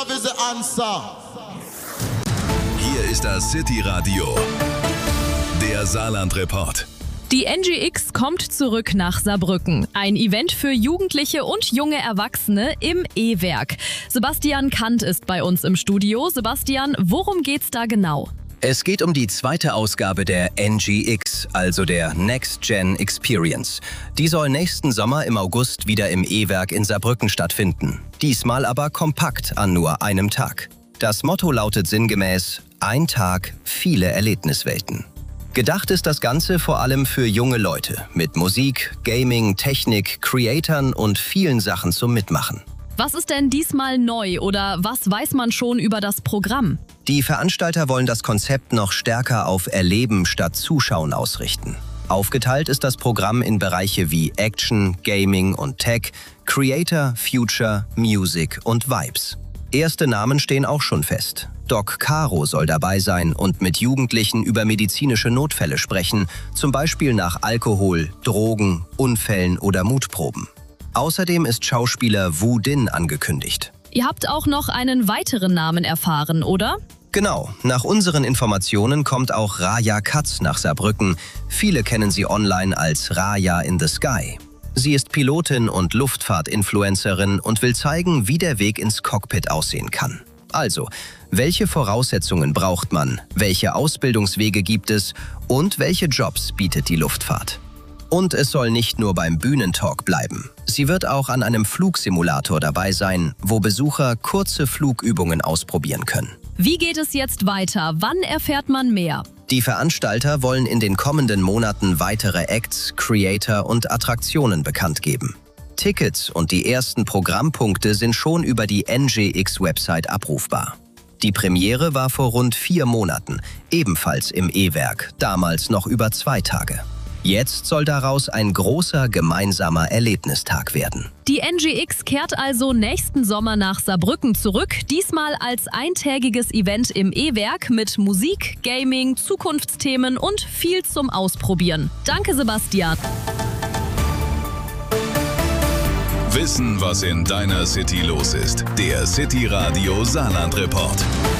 love is the answer. Hier ist das City Radio, der Saarland-Report. Die NGX kommt zurück nach Saarbrücken. Ein Event für Jugendliche und junge Erwachsene im E-Werk. Sebastian Kant ist bei uns im Studio. Sebastian, worum geht's da genau? Es geht um die zweite Ausgabe der NGX, also der Next Gen Experience. Die soll nächsten Sommer im August wieder im E-Werk in Saarbrücken stattfinden. Diesmal aber kompakt an nur einem Tag. Das Motto lautet sinngemäß: ein Tag, viele Erlebniswelten. Gedacht ist das Ganze vor allem für junge Leute mit Musik, Gaming, Technik, Creatern und vielen Sachen zum Mitmachen. Was ist denn diesmal neu oder was weiß man schon über das Programm? Die Veranstalter wollen das Konzept noch stärker auf Erleben statt Zuschauen ausrichten. Aufgeteilt ist das Programm in Bereiche wie Action, Gaming und Tech, Creator, Future, Music und Vibes. Erste Namen stehen auch schon fest. Doc Caro soll dabei sein und mit Jugendlichen über medizinische Notfälle sprechen, zum Beispiel nach Alkohol, Drogen, Unfällen oder Mutproben. Außerdem ist Schauspieler Wu Din angekündigt. Ihr habt auch noch einen weiteren Namen erfahren, oder? Genau, nach unseren Informationen kommt auch Raya Katz nach Saarbrücken. Viele kennen sie online als Raya in the Sky. Sie ist Pilotin und Luftfahrt-Influencerin und will zeigen, wie der Weg ins Cockpit aussehen kann. Also, welche Voraussetzungen braucht man, welche Ausbildungswege gibt es und welche Jobs bietet die Luftfahrt? Und es soll nicht nur beim Bühnentalk bleiben. Sie wird auch an einem Flugsimulator dabei sein, wo Besucher kurze Flugübungen ausprobieren können. Wie geht es jetzt weiter? Wann erfährt man mehr? Die Veranstalter wollen in den kommenden Monaten weitere Acts, Creator und Attraktionen bekannt geben. Tickets und die ersten Programmpunkte sind schon über die NGX-Website abrufbar. Die Premiere war vor rund 4 Monaten, ebenfalls im E-Werk, damals noch über 2 Tage. Jetzt soll daraus ein großer gemeinsamer Erlebnistag werden. Die NGX kehrt also nächsten Sommer nach Saarbrücken zurück, diesmal als eintägiges Event im E-Werk mit Musik, Gaming, Zukunftsthemen und viel zum Ausprobieren. Danke, Sebastian. Wissen, was in deiner City los ist. Der City Radio Saarland-Report.